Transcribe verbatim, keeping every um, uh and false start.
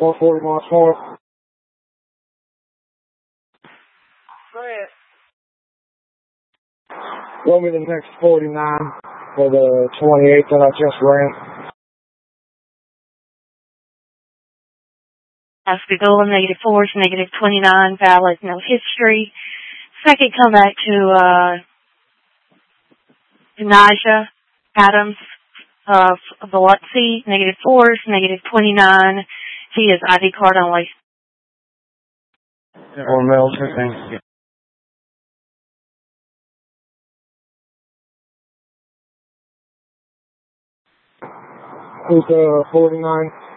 four forty miles north. Grant. Roll me the next forty-nine for the twenty-eight that I just ran. Osceola, negative fours, negative twenty-nine, valid, no history. Second, come back to, uh, Naja Adams of Biloxi, negative fours, negative twenty-nine. He is I D card only. Or Mills, fifteen. Who's the forty-nine?